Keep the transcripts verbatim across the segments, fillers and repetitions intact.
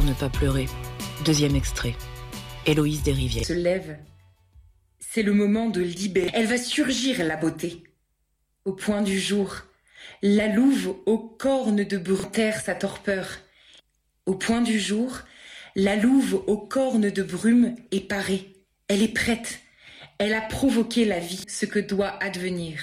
ne pas pleurer. Deuxième extrait. Héloïse Desrivières. Se lève. C'est le moment de libérer. Elle va surgir, la beauté. Au point du jour, la louve aux cornes de brutaire sa torpeur. Au point du jour, la louve aux cornes de brume est parée. Elle est prête. Elle a provoqué la vie, ce que doit advenir.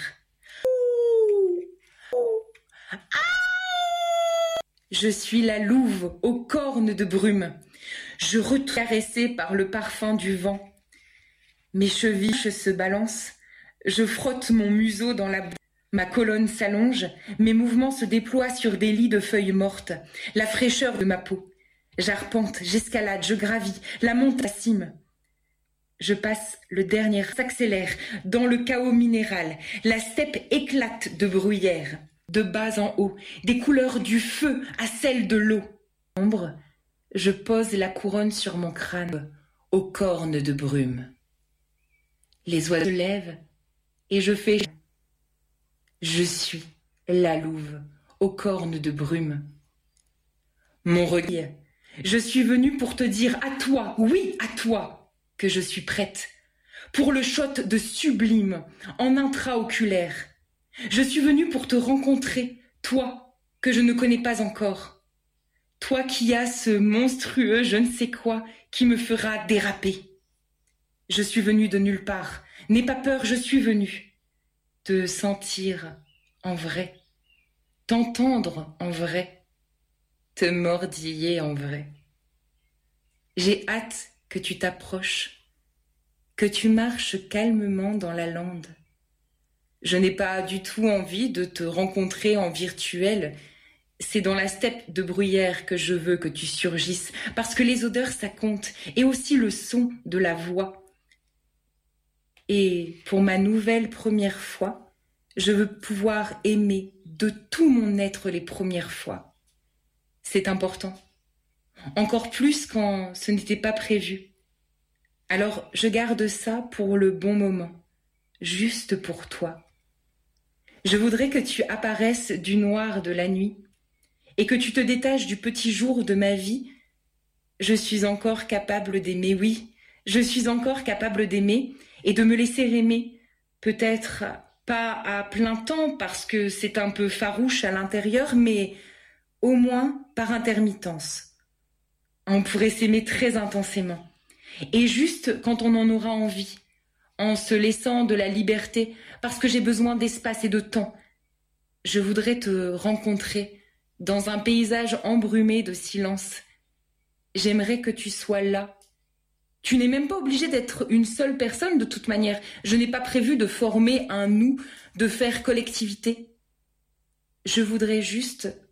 Je suis la louve aux cornes de brume. Je retrouve caressée par le parfum du vent. Mes chevilles se balancent. Je frotte mon museau dans la boue. Ma colonne s'allonge. Mes mouvements se déploient sur des lits de feuilles mortes. La fraîcheur de ma peau. J'arpente, j'escalade, je gravis. La monte à la cime. Je passe, le dernier s'accélère dans le chaos minéral. La steppe éclate de bruyère. De bas en haut, des couleurs du feu à celles de l'eau. Ombre, je pose la couronne sur mon crâne, aux cornes de brume. Les oiseaux se lèvent et je fais. Je suis la louve aux cornes de brume. Mon regard, je suis venue pour te dire à toi, oui à toi, que je suis prête. Pour le shot de sublime en intraoculaire. Je suis venue pour te rencontrer, toi, que je ne connais pas encore. Toi qui as ce monstrueux je ne sais quoi qui me fera déraper. Je suis venue de nulle part. N'aie pas peur, je suis venue. Te sentir en vrai. T'entendre en vrai. Te mordiller en vrai. J'ai hâte que tu t'approches. Que tu marches calmement dans la lande. Je n'ai pas du tout envie de te rencontrer en virtuel. C'est dans la steppe de bruyère que je veux que tu surgisses, parce que les odeurs, ça compte, et aussi le son de la voix. Et pour ma nouvelle première fois, je veux pouvoir aimer de tout mon être les premières fois. C'est important. Encore plus quand ce n'était pas prévu. Alors je garde ça pour le bon moment, juste pour toi. Je voudrais que tu apparaisses du noir de la nuit et que tu te détaches du petit jour de ma vie. Je suis encore capable d'aimer, oui, je suis encore capable d'aimer et de me laisser aimer. Peut-être pas à plein temps parce que c'est un peu farouche à l'intérieur, mais au moins par intermittence. On pourrait s'aimer très intensément et juste quand on en aura envie. En se laissant de la liberté, parce que j'ai besoin d'espace et de temps. Je voudrais te rencontrer dans un paysage embrumé de silence. J'aimerais que tu sois là. Tu n'es même pas obligé d'être une seule personne de toute manière. Je n'ai pas prévu de former un nous, de faire collectivité. Je voudrais juste